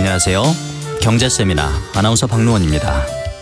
안녕하세요. 경제세미나 아나운서 박노원입니다.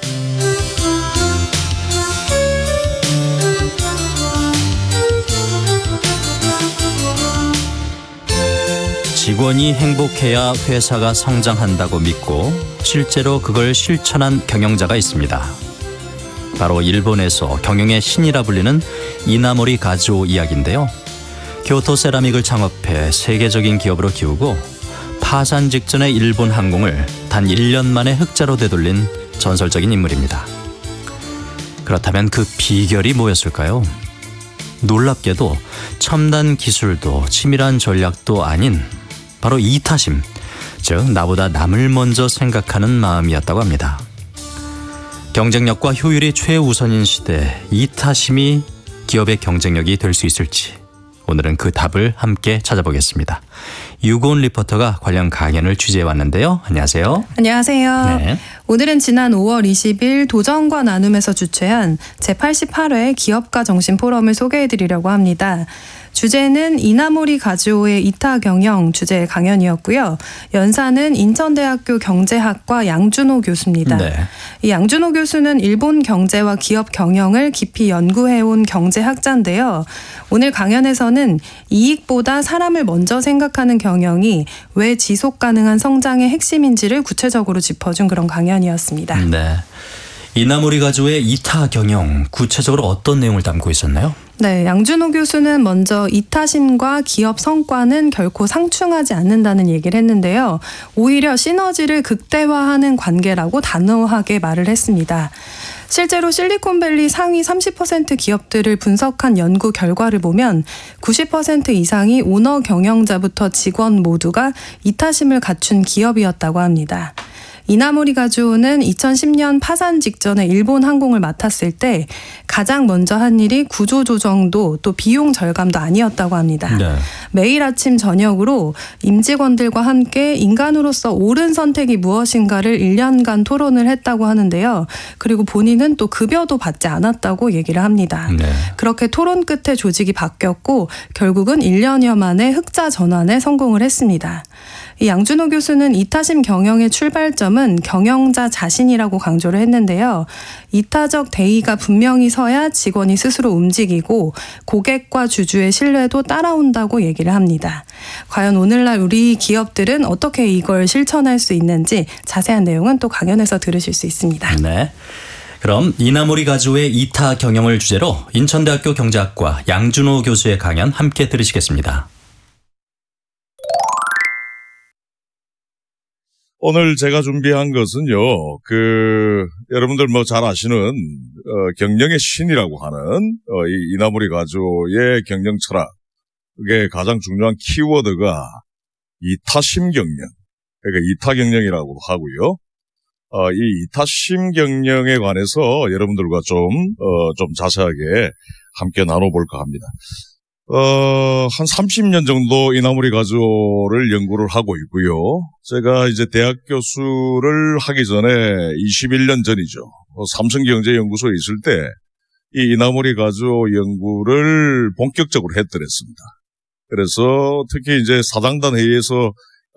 직원이 행복해야 회사가 성장한다고 믿고 실제로 그걸 실천한 경영자가 있습니다. 바로 일본에서 경영의 신이라 불리는 이나모리 가즈오 이야기인데요. 교토 세라믹을 창업해 세계적인 기업으로 키우고 파산 직전의 일본 항공을 단 1년 만에 흑자로 되돌린 전설적인 인물입니다. 그렇다면 그 비결이 뭐였을까요? 놀랍게도 첨단 기술도 치밀한 전략도 아닌 바로 이타심, 즉 나보다 남을 먼저 생각하는 마음이었다고 합니다. 경쟁력과 효율이 최우선인 시대, 이타심이 기업의 경쟁력이 될 수 있을지 오늘은 그 답을 함께 찾아보겠습니다. 유고은 리포터가 관련 강연을 취재해 왔는데요. 안녕하세요. 안녕하세요. 네. 오늘은 지난 5월 20일 도전과 나눔에서 주최한 제88회 기업가 정신 포럼을 소개해드리려고 합니다. 주제는 이나모리 가즈오의 이타 경영 주제의 강연이었고요. 연사는 인천대학교 경제학과 양준호 교수입니다. 네. 이 양준호 교수는 일본 경제와 기업 경영을 깊이 연구해온 경제학자인데요. 오늘 강연에서는 이익보다 사람을 먼저 생각하는 경영이 왜 지속 가능한 성장의 핵심인지를 구체적으로 짚어준 그런 강연이었습니다. 네. 이나모리 가즈오의 이타 경영, 구체적으로 어떤 내용을 담고 있었나요? 네, 양준호 교수는 먼저 이타심과 기업 성과는 결코 상충하지 않는다는 얘기를 했는데요. 오히려 시너지를 극대화하는 관계라고 단호하게 말을 했습니다. 실제로 실리콘밸리 상위 30% 기업들을 분석한 연구 결과를 보면 90% 이상이 오너 경영자부터 직원 모두가 이타심을 갖춘 기업이었다고 합니다. 이나모리 가즈오는 2010년 파산 직전에 일본 항공을 맡았을 때 가장 먼저 한 일이 구조조정도 또 비용 절감도 아니었다고 합니다. 네. 매일 아침 저녁으로 임직원들과 함께 인간으로서 옳은 선택이 무엇인가를 1년간 토론을 했다고 하는데요. 그리고 본인은 또 급여도 받지 않았다고 얘기를 합니다. 네. 그렇게 토론 끝에 조직이 바뀌었고 결국은 1년여 만에 흑자 전환에 성공을 했습니다. 이 양준호 교수는 이타심 경영의 출발점은 경영자 자신이라고 강조를 했는데요. 이타적 대의가 분명히 서야 직원이 스스로 움직이고 고객과 주주의 신뢰도 따라온다고 얘기를 합니다. 과연 오늘날 우리 기업들은 어떻게 이걸 실천할 수 있는지 자세한 내용은 또 강연에서 들으실 수 있습니다. 네. 그럼 이나모리 가즈오의 이타 경영을 주제로 인천대학교 경제학과 양준호 교수의 강연 함께 들으시겠습니다. 오늘 제가 준비한 것은요, 여러분들 잘 아시는, 경영의 신이라고 하는, 이 이나모리 가즈오의 경영 철학의 가장 중요한 키워드가 이타심 경영, 그러니까 이타 경영이라고도 하고요. 이 이타심 경영에 관해서 여러분들과 좀 자세하게 함께 나눠볼까 합니다. 한 30년 정도 이나모리 가즈오를 연구를 하고 있고요. 제가 이제 대학 교수를 하기 전에 21년 전이죠. 삼성경제연구소에 있을 때 이 이나모리 가즈오 연구를 본격적으로 했더랬습니다. 그래서 특히 이제 사장단 회의에서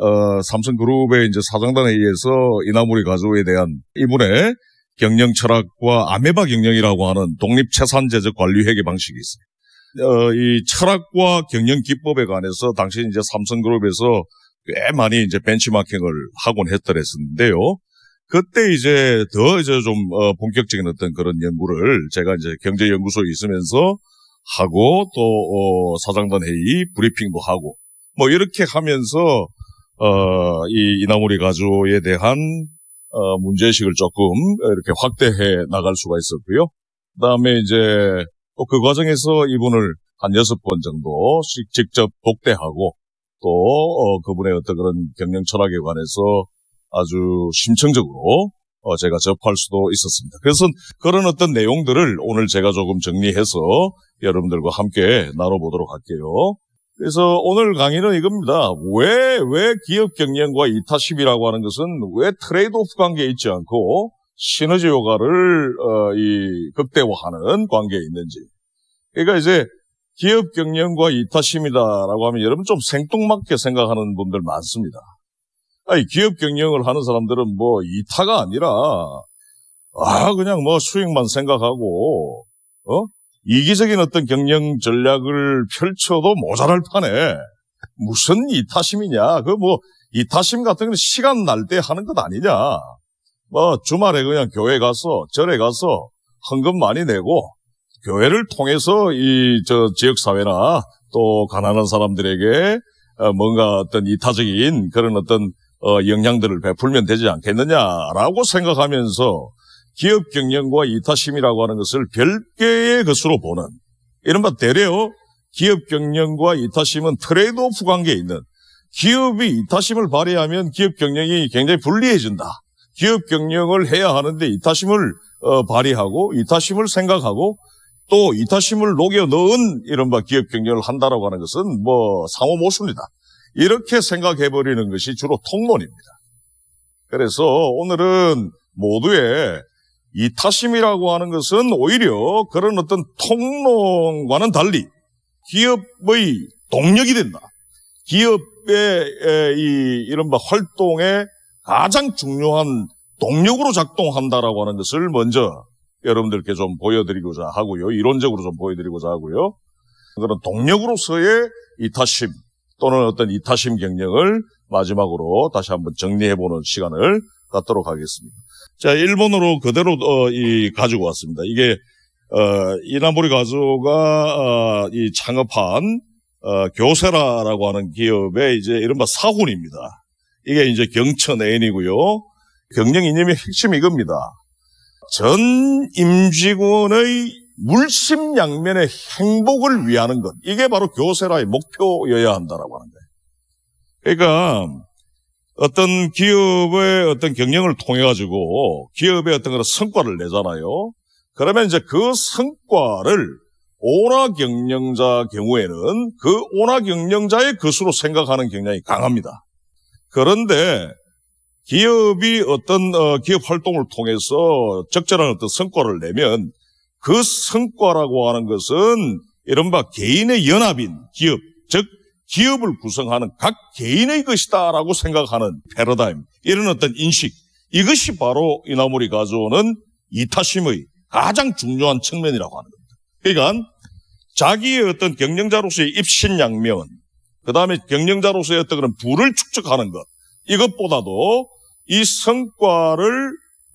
삼성그룹의 이제 사장단 회의에서 이나모리 가즈오에 대한 이분의 경영 철학과 아메바 경영이라고 하는 독립채산제적 관리 회계 방식이 있어요. 이 철학과 경영 기법에 관해서 당시 이제 삼성그룹에서 꽤 많이 이제 벤치마킹을 하곤 했더랬는데요. 그때 이제 좀 본격적인 어떤 그런 연구를 제가 이제 경제연구소에 있으면서 하고 또 사장단 회의 브리핑도 하고 뭐 이렇게 하면서 이 이나모리 가즈오에 대한 문제의식을 조금 이렇게 확대해 나갈 수가 있었고요. 그다음에 이제 또 그 과정에서 이분을 한 6번 정도씩 직접 독대하고 또 그분의 어떤 그런 경영 철학에 관해서 아주 심층적으로 제가 접할 수도 있었습니다. 그래서 그런 어떤 내용들을 오늘 제가 조금 정리해서 여러분들과 함께 나눠보도록 할게요. 그래서 오늘 강의는 이겁니다. 왜 기업 경영과 이타심이라고 하는 것은 왜 트레이드오프 관계에 있지 않고 시너지 효과를 극대화하는 관계에 있는지. 그러니까 이제 기업 경영과 이타심이다라고 하면 여러분 좀 생뚱맞게 생각하는 분들 많습니다. 아니, 기업 경영을 하는 사람들은 뭐 이타가 아니라, 그냥 뭐 수익만 생각하고, 이기적인 어떤 경영 전략을 펼쳐도 모자랄 판에 무슨 이타심이냐. 이타심 같은 건 시간 날 때 하는 것 아니냐. 뭐 주말에 그냥 교회 가서, 절에 가서 헌금 많이 내고, 교회를 통해서 지역사회나 또 가난한 사람들에게 뭔가 어떤 이타적인 그런 어떤 영향들을 베풀면 되지 않겠느냐라고 생각하면서 기업 경영과 이타심이라고 하는 것을 별개의 것으로 보는, 이른바 대려 기업 경영과 이타심은 트레이드오프 관계에 있는, 기업이 이타심을 발휘하면 기업 경영이 굉장히 불리해진다. 기업 경영을 해야 하는데 이타심을 발휘하고 이타심을 생각하고 또 이타심을 녹여 넣은 이른바 기업 경영을 한다라고 하는 것은 뭐 상호 모순이다. 이렇게 생각해버리는 것이 주로 통론입니다. 그래서 오늘은 모두의 이타심이라고 하는 것은 오히려 그런 어떤 통론과는 달리 기업의 동력이 된다. 기업의 이른바 활동의 가장 중요한 동력으로 작동한다라고 하는 것을 먼저 여러분들께 좀 보여드리고자 하고요. 이론적으로 좀 보여드리고자 하고요. 그런 동력으로서의 이타심 또는 어떤 이타심 경영을 마지막으로 다시 한번 정리해보는 시간을 갖도록 하겠습니다. 자, 일본어로 그대로 가지고 왔습니다. 이게 이나모리 가조가 이 창업한 교세라라고 하는 기업의 이제 이른바 사훈입니다. 이게 이제 경천 애인이고요. 경영 이념의 핵심이 이겁니다. 전 임직원의 물심양면의 행복을 위하는 것. 이게 바로 교세라의 목표여야 한다라고 하는 거예요. 그러니까 어떤 기업의 어떤 경영을 통해 가지고 기업의 어떤 그런 성과를 내잖아요. 그러면 이제 그 성과를 오나 경영자 경우에는 그 오나 경영자의 것으로 생각하는 경향이 강합니다. 그런데 기업이 어떤 기업 활동을 통해서 적절한 어떤 성과를 내면 그 성과라고 하는 것은 이른바 개인의 연합인 기업, 즉 기업을 구성하는 각 개인의 것이다라고 생각하는 패러다임, 이런 어떤 인식, 이것이 바로 이나모리 가조는 이타심의 가장 중요한 측면이라고 하는 겁니다. 그러니까 자기의 어떤 경영자로서의 입신양면, 그 다음에 경영자로서의 어떤 그런 부를 축적하는 것, 이것보다도 이 성과를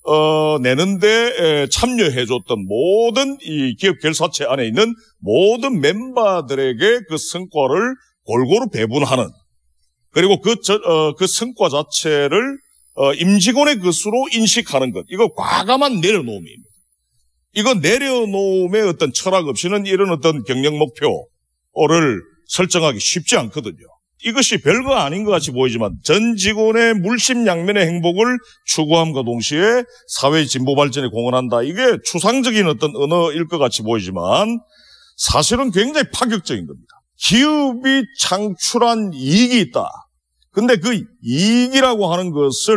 내는데 참여해줬던 모든 이 기업 결사체 안에 있는 모든 멤버들에게 그 성과를 골고루 배분하는, 그리고 그 성과 자체를 임직원의 것으로 인식하는 것, 이거 과감한 내려놓음입니다. 이거 내려놓음의 어떤 철학 없이는 이런 어떤 경영 목표를 설정하기 쉽지 않거든요. 이것이 별거 아닌 것 같이 보이지만 전 직원의 물심양면의 행복을 추구함과 동시에 사회 진보 발전에 공헌한다. 이게 추상적인 어떤 언어일 것 같이 보이지만 사실은 굉장히 파격적인 겁니다. 기업이 창출한 이익이 있다. 근데 그 이익이라고 하는 것을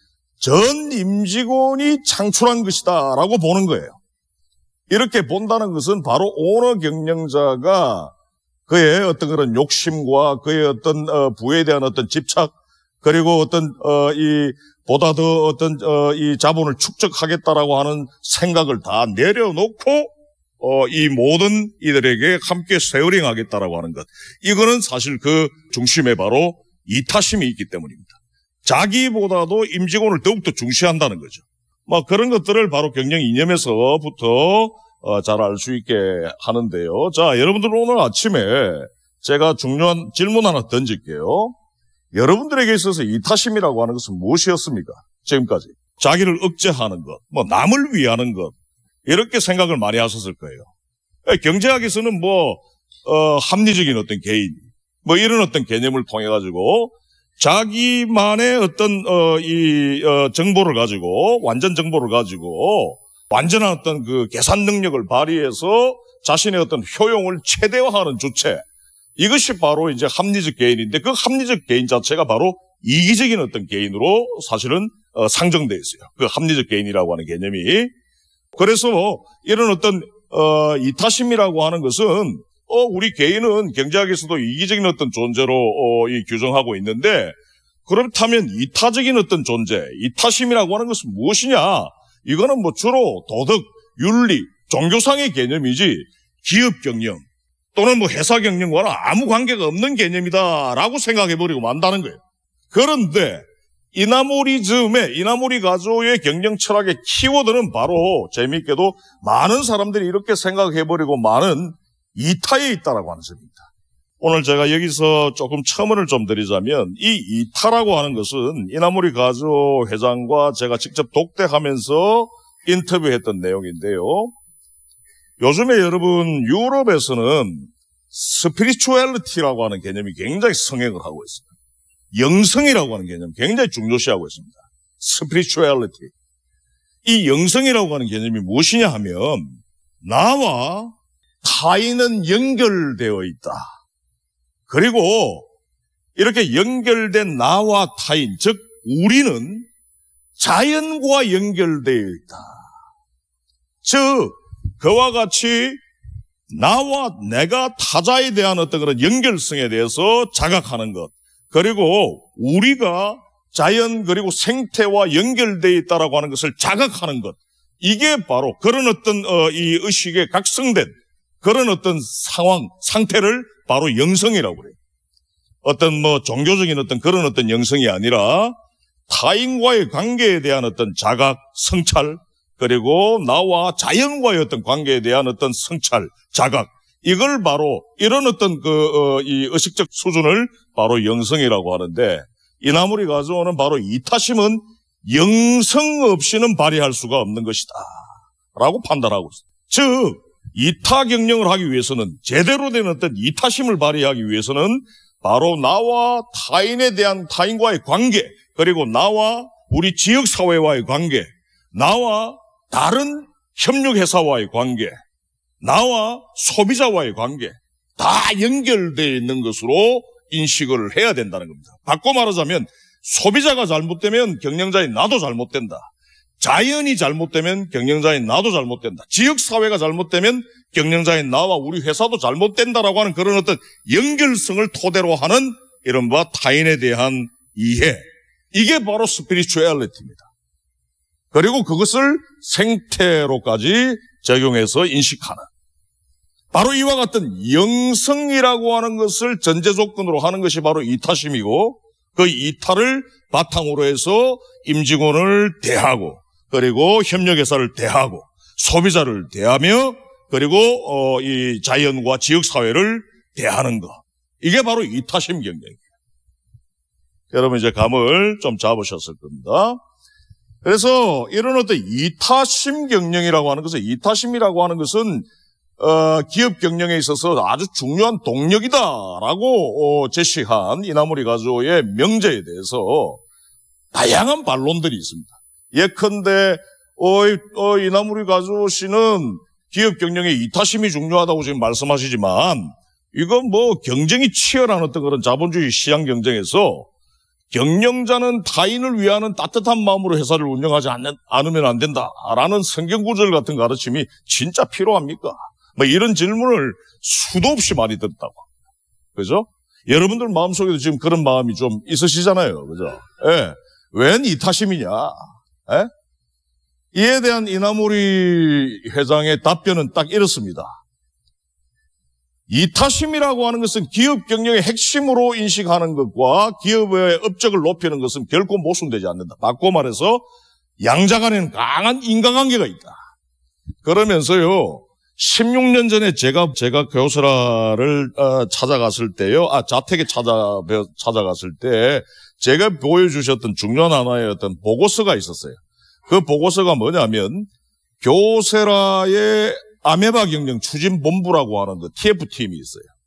전 임직원이 창출한 것이다 라고 보는 거예요. 이렇게 본다는 것은 바로 오너 경영자가 그의 어떤 그런 욕심과 그의 어떤 부에 대한 어떤 집착, 그리고 어떤 보다 더 어떤 이 자본을 축적하겠다라고 하는 생각을 다 내려놓고 이 모든 이들에게 함께 쉐어링하겠다라고 하는 것, 이거는 사실 그 중심에 바로 이타심이 있기 때문입니다. 자기보다도 임직원을 더욱더 중시한다는 거죠. 뭐 그런 것들을 바로 경영 이념에서부터 잘 알 수 있게 하는데요. 자, 여러분들 오늘 아침에 제가 중요한 질문 하나 던질게요. 여러분들에게 있어서 이타심이라고 하는 것은 무엇이었습니까? 지금까지. 자기를 억제하는 것, 뭐 남을 위하는 것, 이렇게 생각을 많이 하셨을 거예요. 경제학에서는 합리적인 어떤 개인, 이런 어떤 개념을 통해 가지고 자기만의 어떤 정보를 가지고, 완전 정보를 가지고 완전한 어떤 그 계산 능력을 발휘해서 자신의 어떤 효용을 최대화하는 주체, 이것이 바로 이제 합리적 개인인데, 그 합리적 개인 자체가 바로 이기적인 어떤 개인으로 사실은 상정되어 있어요. 그 합리적 개인이라고 하는 개념이. 그래서 이런 어떤 이타심이라고 하는 것은 우리 개인은 경제학에서도 이기적인 어떤 존재로 규정하고 있는데, 그렇다면 이타적인 어떤 존재, 이타심이라고 하는 것은 무엇이냐? 이거는 뭐 주로 도덕, 윤리, 종교상의 개념이지 기업 경영 또는 뭐 회사 경영과는 아무 관계가 없는 개념이다라고 생각해버리고 만다는 거예요. 그런데 이나모리 가조의 경영 철학의 키워드는 바로 재미있게도 많은 사람들이 이렇게 생각해버리고 많은 이타에 있다라고 하는 점입니다. 오늘 제가 여기서 조금 첨언을 좀 드리자면 이 이타라고 하는 것은 이나모리 가조 회장과 제가 직접 독대하면서 인터뷰했던 내용인데요. 요즘에 여러분 유럽에서는 스피리추얼리티라고 하는 개념이 굉장히 성행을 하고 있습니다. 영성이라고 하는 개념 굉장히 중요시하고 있습니다. 스피리추얼리티. 이 영성이라고 하는 개념이 무엇이냐 하면 나와 타인은 연결되어 있다. 그리고 이렇게 연결된 나와 타인, 즉 우리는 자연과 연결되어 있다. 즉 그와 같이 나와 내가 타자에 대한 어떤 그런 연결성에 대해서 자각하는 것, 그리고 우리가 자연 그리고 생태와 연결되어 있다라고 하는 것을 자각하는 것, 이게 바로 그런 어떤 이 의식에 각성된 그런 어떤 상태를 바로 영성이라고 그래요. 어떤 뭐 종교적인 어떤 그런 어떤 영성이 아니라 타인과의 관계에 대한 어떤 자각, 성찰, 그리고 나와 자연과의 어떤 관계에 대한 어떤 성찰, 자각, 이걸 바로 이런 어떤 이 의식적 수준을 바로 영성이라고 하는데, 이나모리 가조는 바로 이타심은 영성 없이는 발휘할 수가 없는 것이다 라고 판단하고 있습니다. 즉 이타 경영을 하기 위해서는, 제대로 된 어떤 이타심을 발휘하기 위해서는 바로 나와 타인에 대한 타인과의 관계, 그리고 나와 우리 지역사회와의 관계, 나와 다른 협력회사와의 관계, 나와 소비자와의 관계, 다 연결되어 있는 것으로 인식을 해야 된다는 겁니다. 바꿔 말하자면 소비자가 잘못되면 경영자인 나도 잘못된다. 자연이 잘못되면 경영자인 나도 잘못된다. 지역사회가 잘못되면 경영자인 나와 우리 회사도 잘못된다라고 하는 그런 어떤 연결성을 토대로 하는 이른바 타인에 대한 이해. 이게 바로 스피리추얼리티입니다. 그리고 그것을 생태로까지 적용해서 인식하는. 바로 이와 같은 영성이라고 하는 것을 전제 조건으로 하는 것이 바로 이타심이고, 그 이타를 바탕으로 해서 임직원을 대하고, 그리고 협력회사를 대하고, 소비자를 대하며, 그리고 이 자연과 지역사회를 대하는 것. 이게 바로 이타심 경영이에요. 여러분 이제 감을 좀 잡으셨을 겁니다. 그래서 이런 어떤 이타심 경영이라고 하는 것은, 이타심이라고 하는 것은 기업 경영에 있어서 아주 중요한 동력이다라고 제시한 이나모리 가조의 명제에 대해서 다양한 반론들이 있습니다. 예컨대 이나모리 가조 씨는 기업 경영에 이타심이 중요하다고 지금 말씀하시지만, 이건 뭐 경쟁이 치열한 어떤 그런 자본주의 시장 경쟁에서 경영자는 타인을 위하는 따뜻한 마음으로 회사를 운영하지 않으면 안 된다라는 성경 구절 같은 가르침이 진짜 필요합니까? 뭐 이런 질문을 수도 없이 많이 듣다고 합니다. 그죠? 여러분들 마음속에도 지금 그런 마음이 좀 있으시잖아요. 그죠? 예. 웬 이타심이냐? 예? 이에 대한 이나모리 회장의 답변은 딱 이렇습니다. 이타심이라고 하는 것은 기업 경영의 핵심으로 인식하는 것과 기업의 업적을 높이는 것은 결코 모순되지 않는다. 바꿔 말해서 양자 간에는 강한 인과관계가 있다. 그러면서요, 16년 전에 제가 교수라를 찾아갔을 때요, 자택에 찾아갔을 때 제가 보여주셨던 중요한 하나의 어떤 보고서가 있었어요. 그 보고서가 뭐냐면 교세라의 아메바 경영 추진본부라고 하는 그 TF팀이 있어요.